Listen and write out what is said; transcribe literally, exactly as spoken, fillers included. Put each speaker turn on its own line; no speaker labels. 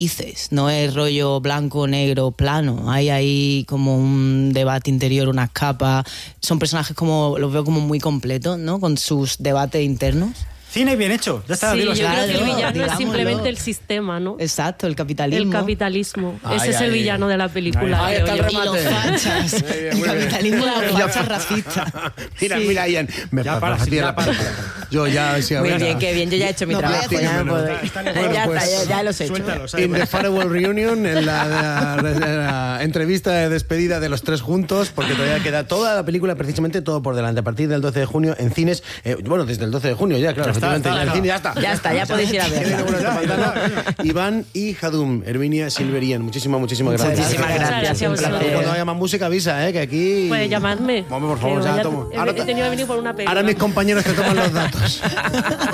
matices, no es rollo blanco, negro, plano. Hay ahí como un debate interior, unas capas. Son personajes como, los veo como muy completos, ¿no? Con sus debates internos.
Cine bien hecho, ya está.
Sí,
digo,
yo
claro,
creo que el villano
digámoslo.
es simplemente el sistema, ¿no?
Exacto, el capitalismo.
El capitalismo.
Ay,
Ese es
ay.
el villano de la película.
Ahí está
creo
el
yo.
Y los
remate.
fachas.
Muy bien,
El
muy bien.
capitalismo de los fachas racistas.
Mira,
Sí.
mira, Ian. Me
Ya
pa-
para,
pa-
sí, ya para.
Yo ya... sí, a
Muy
ver,
bien,
ya.
qué bien. Yo ya he hecho mi
No,
trabajo.
pero
Ya,
bueno,
puedo-
está- está en el-
ya
Bueno,
está,
pues,
ya, ya los he hecho.
Suéltalo,
In the Farewell Reunion, en la, la- la entrevista de despedida de los tres juntos, porque todavía queda toda la película, precisamente todo por delante. A partir del doce de junio en cines, eh, bueno, desde el doce de junio ya, claro,
Ya está,
efectivamente,
está,
ya en
está.
cine ya está.
Ya está, ya podéis ir a
Qué bien,
verla.
bueno, esta pantalla. Iván y Hadum, Herminia Silverian, muchísimas, muchísimas gracias.
Muchísimas gracias,
gracias a
un
vosotros.
placer.
Cuando haya más música avisa, eh, que aquí...
Pues llamadme.
Vamos, por favor,
Que
ya
vaya-
tomo.
he-
Ahora
he
te-
tenido que venir por una película.
Ahora mis compañeros te toman los datos.